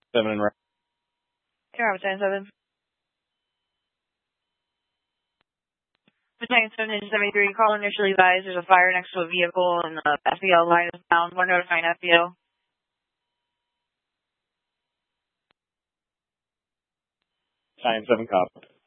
7 and right. Battalion 7. Battalion 7 is 73. Call initially advised there's a fire next to a vehicle and the FBL line is down. We're notifying FBL. Battalion 7 copy.